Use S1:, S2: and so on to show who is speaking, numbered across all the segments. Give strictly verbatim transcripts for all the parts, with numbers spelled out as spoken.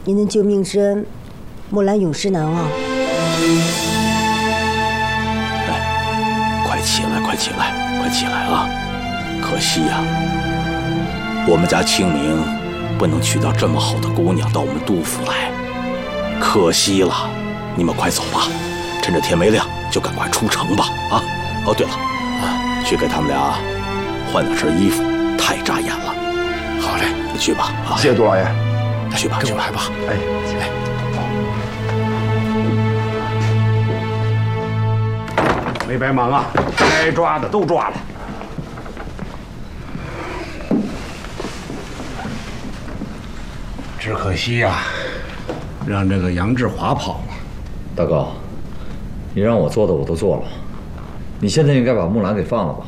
S1: 你能救命之恩，木兰永世难忘。
S2: 哎，快起来，快起来，快起来啊！可惜呀、啊，我们家清明不能娶到这么好的姑娘到我们杜府来，可惜了。你们快走吧，趁着天没亮就赶快出城吧！啊，哦对了，啊，去给他们俩换两身衣服，太扎眼了。好嘞，你去吧。啊，
S3: 谢谢杜老爷。
S2: 去吧，去吧，吧。
S3: 哎，哎，没白忙啊，该抓的都抓了。只可惜呀、啊，让这个杨志华跑了。
S4: 大哥，你让我做的我都做了，你现在应该把木兰给放了吧？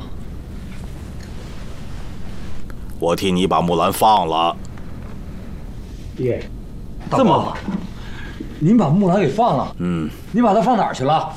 S2: 我替你把木兰放了。
S3: 爹，
S4: 这么好，您把木兰给放了？
S2: 嗯，
S4: 你把她放哪儿去了？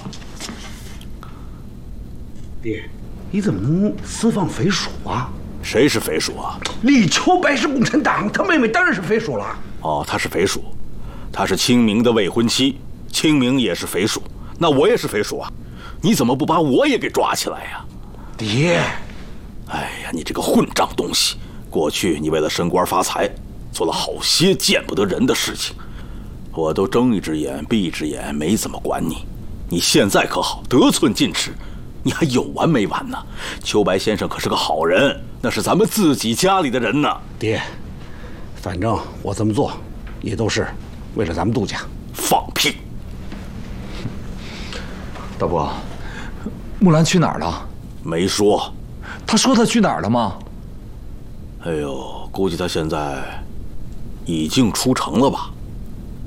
S3: 爹，你怎么能私放匪属啊？
S2: 谁是匪属啊？
S3: 李秋白是共产党，他妹妹当然是匪属了。
S2: 哦，她是匪属，她是清明的未婚妻，清明也是匪属，那我也是匪属啊！你怎么不把我也给抓起来呀？
S3: 爹，
S2: 哎呀，你这个混账东西！过去你为了升官发财，做了好些见不得人的事情，我都睁一只眼闭一只眼，没怎么管你。你现在可好，得寸进尺，你还有完没完呢？秋白先生可是个好人，那是咱们自己家里的人呢。
S3: 爹，反正我这么做，也都是为了咱们杜家。
S2: 放屁！
S4: 大伯，木兰去哪儿了？
S2: 没说。
S4: 他说他去哪儿了吗？
S2: 哎呦，估计他现在已经出城了吧。